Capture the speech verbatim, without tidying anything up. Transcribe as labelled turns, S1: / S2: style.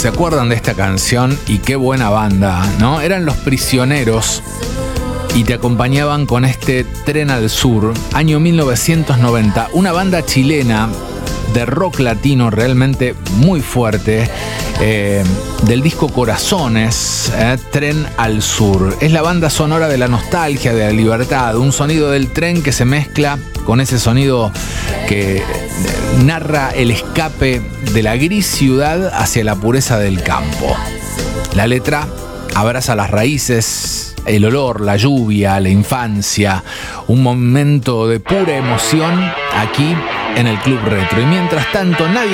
S1: ¿se acuerdan de esta canción? Y qué buena banda, ¿no? Eran Los Prisioneros y te acompañaban con este Tren al Sur, año mil novecientos noventa, una banda chilena de rock latino realmente muy fuerte, eh, del disco Corazones, eh, Tren al Sur. Es la banda sonora de la nostalgia, de la libertad, un sonido del tren que se mezcla con ese sonido que narra el escape de la gris ciudad hacia la pureza del campo. La letra abraza las raíces, el olor, la lluvia, la infancia, un momento de pura emoción aquí en el Club Retro. Y mientras tanto, nadie